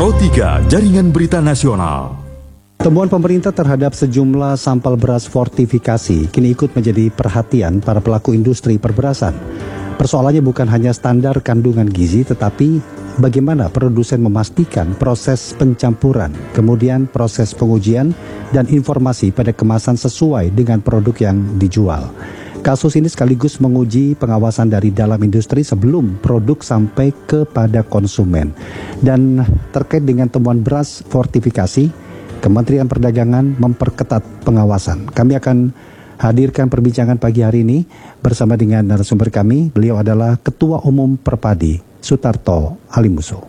Pro 3 Jaringan Berita Nasional. Temuan pemerintah terhadap sejumlah sampel beras fortifikasi kini ikut menjadi perhatian para pelaku industri perberasan. Persoalannya bukan hanya standar kandungan gizi, tetapi bagaimana produsen memastikan proses pencampuran, kemudian proses pengujian dan informasi pada kemasan sesuai dengan produk yang dijual. Kasus ini sekaligus menguji pengawasan dari dalam industri sebelum produk sampai kepada konsumen. Dan terkait dengan temuan beras fortifikasi, Kementerian Perdagangan memperketat pengawasan. Kami akan hadirkan perbincangan pagi hari ini bersama dengan narasumber kami. Beliau adalah Ketua Umum Perpadi, Sutarto Alimuso.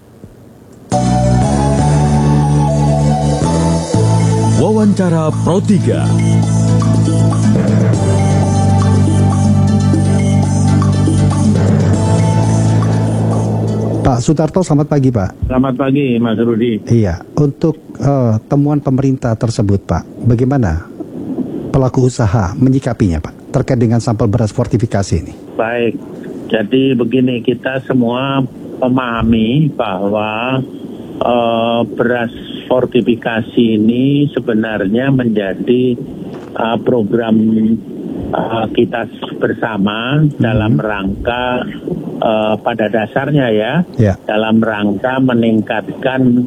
Wawancara Pro 3. Pak Sutarto, selamat pagi Pak. Selamat pagi Mas Rudi. Iya, untuk temuan pemerintah tersebut Pak, bagaimana pelaku usaha menyikapinya Pak, terkait dengan sampel beras fortifikasi ini? Baik, jadi begini, kita semua memahami bahwa beras fortifikasi ini sebenarnya menjadi program kita bersama dalam rangka pada dasarnya dalam rangka meningkatkan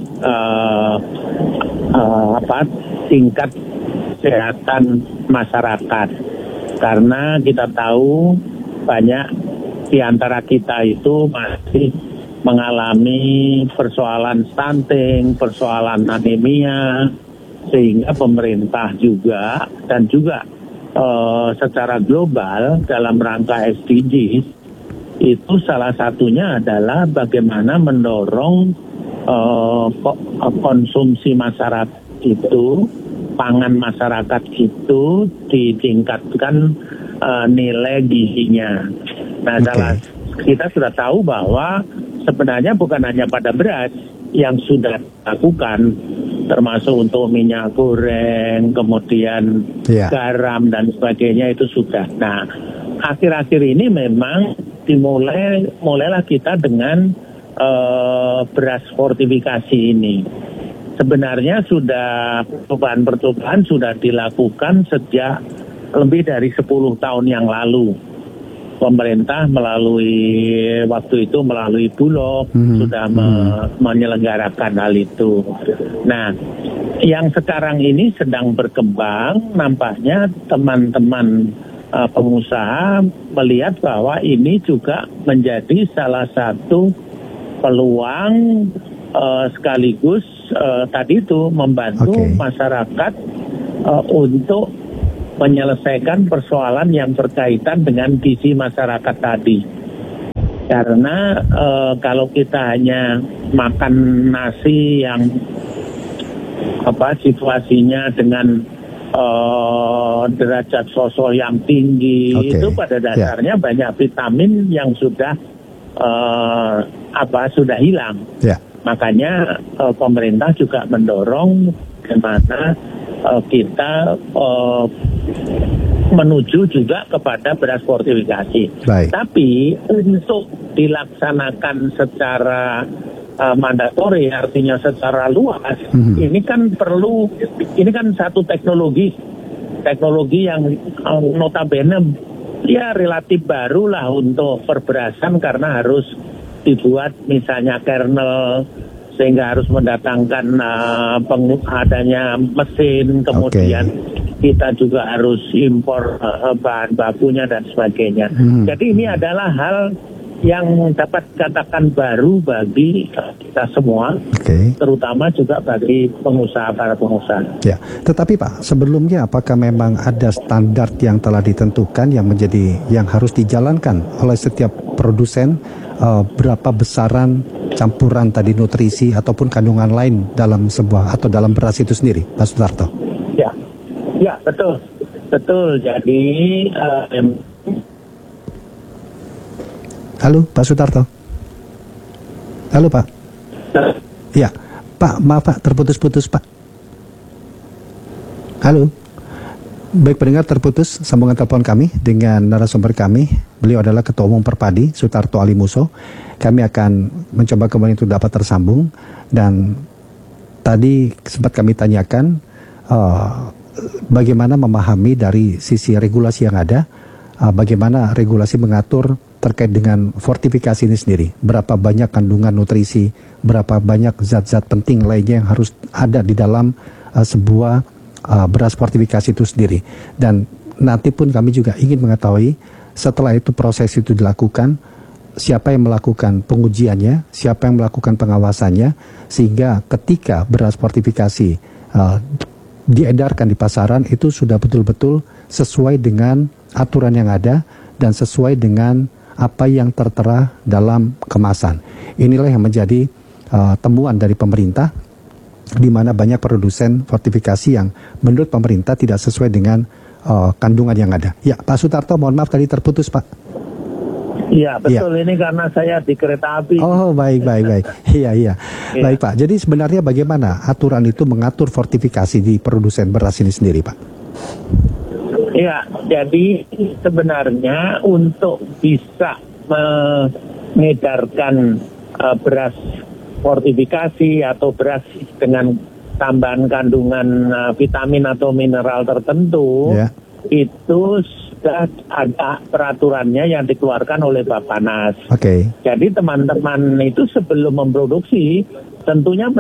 tingkat kesehatan masyarakat, karena kita tahu banyak di antara kita itu masih mengalami persoalan stunting, persoalan anemia, sehingga pemerintah juga dan juga secara global dalam rangka SDGs itu salah satunya adalah bagaimana mendorong konsumsi masyarakat itu, pangan masyarakat itu ditingkatkan nilai gizinya. Nah, kita sudah tahu bahwa sebenarnya bukan hanya pada beras yang sudah dilakukan, termasuk untuk minyak goreng, kemudian garam dan sebagainya itu sudah. Nah, akhir-akhir ini memang mulailah kita dengan beras fortifikasi ini. Sebenarnya sudah percobaan sudah dilakukan sejak lebih dari 10 tahun yang lalu. Pemerintah melalui Bulog sudah menyelenggarakan hal itu. Nah, yang sekarang ini sedang berkembang, nampaknya teman-teman pengusaha melihat bahwa ini juga menjadi salah satu peluang sekaligus tadi itu membantu masyarakat untuk menyelesaikan persoalan yang berkaitan dengan gizi masyarakat tadi. Karena kalau kita hanya makan nasi yang situasinya dengan derajat fosfor yang tinggi, itu pada dasarnya banyak vitamin yang sudah sudah hilang. Makanya pemerintah juga mendorong bagaimana kita menuju juga kepada beras fortifikasi. Tapi untuk dilaksanakan secara mandatori, artinya secara luas, ini kan satu teknologi yang notabene relatif baru lah untuk perberasan, karena harus dibuat misalnya kernel, sehingga harus mendatangkan adanya mesin, kemudian kita juga harus impor bahan bakunya dan sebagainya. Jadi ini adalah hal yang dapat katakan baru bagi kita semua, terutama juga bagi para pengusaha. Ya, tetapi Pak, sebelumnya apakah memang ada standar yang telah ditentukan yang harus dijalankan oleh setiap produsen, berapa besaran campuran tadi nutrisi ataupun kandungan lain dalam dalam beras itu sendiri, Pak Sutarto? Ya, betul. Jadi halo, Pak Sutarto. Halo, Pak. Ya, Pak, maaf Pak, terputus-putus Pak. Halo. Baik pendengar, terputus sambungan telepon kami dengan narasumber kami. Beliau adalah Ketua Umum Perpadi, Sutarto Alimuso. Kami akan mencoba kembali untuk dapat tersambung. Dan tadi sempat kami tanyakan bagaimana memahami dari sisi regulasi yang ada, bagaimana regulasi mengatur terkait dengan fortifikasi ini sendiri, berapa banyak kandungan nutrisi, berapa banyak zat-zat penting lainnya yang harus ada di dalam sebuah beras fortifikasi itu sendiri. Dan nanti pun kami juga ingin mengetahui setelah itu proses itu dilakukan, siapa yang melakukan pengujiannya, siapa yang melakukan pengawasannya, sehingga ketika beras fortifikasi diedarkan di pasaran itu sudah betul-betul sesuai dengan aturan yang ada dan sesuai dengan apa yang tertera dalam kemasan. Inilah yang menjadi temuan dari pemerintah, di mana banyak produsen fortifikasi yang menurut pemerintah tidak sesuai dengan kandungan yang ada. Ya, Pak Sutarto, mohon maaf tadi terputus, Pak. Iya, betul. Ini karena saya di kereta api. Oh, baik. Iya. Baik, Pak. Jadi sebenarnya bagaimana aturan itu mengatur fortifikasi di produsen beras ini sendiri, Pak? Ya, jadi sebenarnya untuk bisa mengedarkan beras fortifikasi atau beras dengan tambahan kandungan vitamin atau mineral tertentu, itu sudah ada peraturannya yang dikeluarkan oleh Bappenas. Jadi teman-teman itu sebelum memproduksi tentunya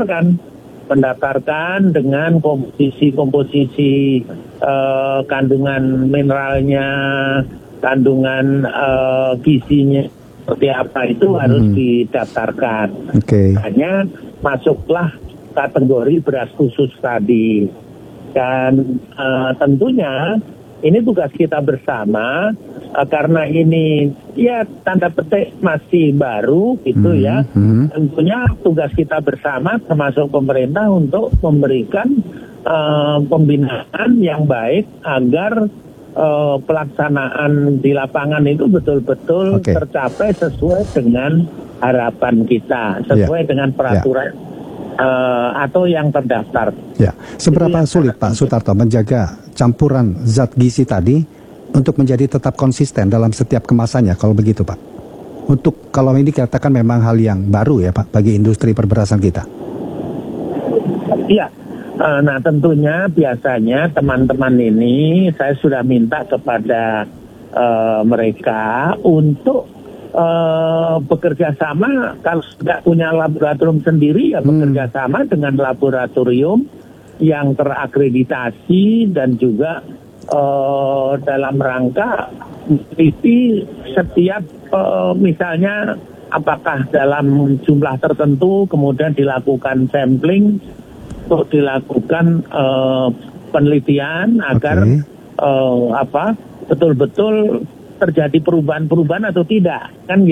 mendaftarkan dengan komposisi kandungan mineralnya, kandungan gizinya seperti apa itu harus didaftarkan. Hanya masuklah kategori beras khusus tadi. Dan tentunya ini tugas kita bersama karena ini ya tanda petik masih baru gitu ya. Tentunya tugas kita bersama termasuk pemerintah untuk memberikan pembinaan yang baik agar pelaksanaan di lapangan itu betul-betul tercapai sesuai dengan harapan kita, sesuai dengan peraturan atau yang terdaftar. Ya, seberapa sulit Pak Sutarto menjaga campuran zat gizi tadi untuk menjadi tetap konsisten dalam setiap kemasannya, kalau begitu Pak? Untuk kalau ini dikatakan memang hal yang baru ya Pak bagi industri perberasan kita. Iya. Nah tentunya biasanya teman-teman ini saya sudah minta kepada mereka untuk bekerja sama, kalau tidak punya laboratorium sendiri ya bekerja sama dengan laboratorium yang terakreditasi dan juga dalam rangka meneliti setiap misalnya apakah dalam jumlah tertentu kemudian dilakukan sampling untuk dilakukan penelitian agar betul-betul terjadi perubahan-perubahan atau tidak kan